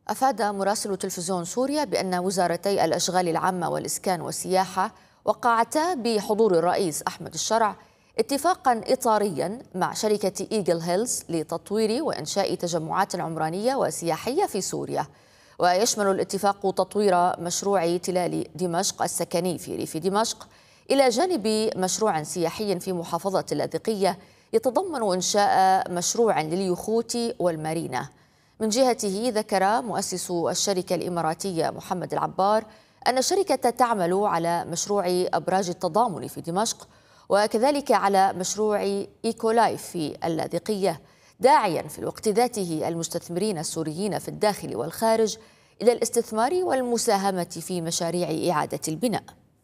أفاد مراسل تلفزيون سوريا بأن وزارتي الأشغال العامة والإسكان والسياحة وقعتا بحضور الرئيس أحمد الشرع اتفاقا إطاريا مع شركة إيجل هيلز لتطوير وإنشاء تجمعات عمرانية وسياحية في سوريا. ويشمل الاتفاق تطوير مشروع تلال دمشق السكني في ريف دمشق إلى جانب مشروع سياحي في محافظة اللاذقية يتضمن إنشاء مشروع لليخوت والمارينا. من جهته ذكر مؤسس الشركة الإماراتية محمد العبار أن الشركة تعمل على مشروع أبراج التضامن في دمشق وكذلك على مشروع إيكولايف في اللاذقية، داعيا في الوقت ذاته المستثمرين السوريين في الداخل والخارج إلى الاستثمار والمساهمة في مشاريع إعادة البناء.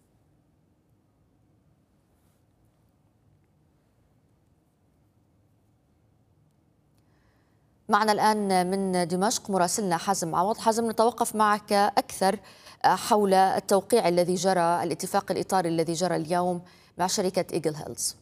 معنا الآن من دمشق مراسلنا حازم عوض. حازم، نتوقف معك أكثر حول التوقيع الذي جرى، الاتفاق الإطاري الذي جرى اليوم مع شركة إيجل هيلز.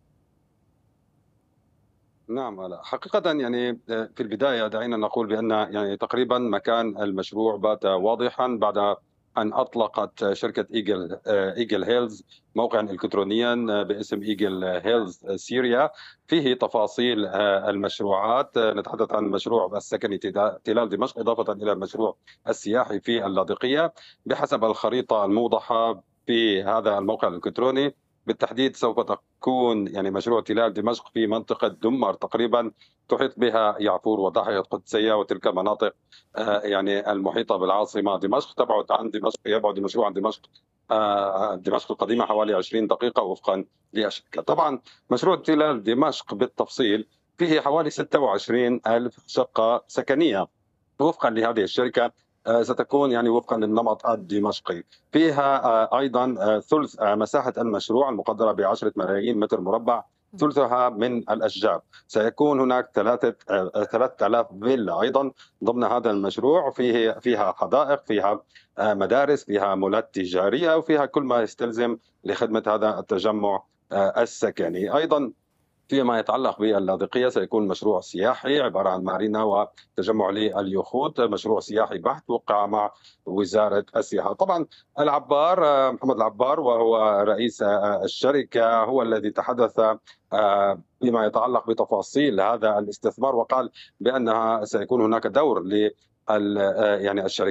نعم، هلا حقيقة في البداية دعينا نقول بأن تقريبا مكان المشروع بات واضحا بعد أن أطلقت شركة إيجل هيلز موقعا إلكترونيا باسم إيجل هيلز سوريا فيه تفاصيل المشروعات. نتحدث عن مشروع السكني تلال دمشق إضافة إلى المشروع السياحي في اللاذقية بحسب الخريطة الموضحة في هذا الموقع الإلكتروني. بالتحديد سوف تكون مشروع تلال دمشق في منطقة دمر تقريبا تحيط بها يعفور وضاحية قدسية وتلك المناطق المحيطة بالعاصمة دمشق. تبعد عن دمشق، يبعد المشروع عن دمشق دمشق القديمة حوالي 20 دقيقة وفقا للشركة. طبعا مشروع تلال دمشق بالتفصيل فيه حوالي 26 ألف شقة سكنية وفقا لهذه الشركة. ستكون وفقا للنمط الدمشقي. فيها أيضا ثلث مساحة المشروع المقدرة ب10 ملايين متر مربع، ثلثها من الأشجار. سيكون هناك 3000 فيلا أيضا ضمن هذا المشروع. فيها حدائق، فيها مدارس، فيها مولات تجارية، وفيها كل ما يستلزم لخدمة هذا التجمع السكني. أيضا فيما يتعلق باللاذقية سيكون مشروع سياحي عبارة عن مارينا وتجمع لليخوت، مشروع سياحي بحت وقع مع وزارة السياحة. طبعا محمد العبار وهو رئيس الشركة هو الذي تحدث فيما يتعلق بتفاصيل هذا الاستثمار، وقال بأنها سيكون هناك دور للشركة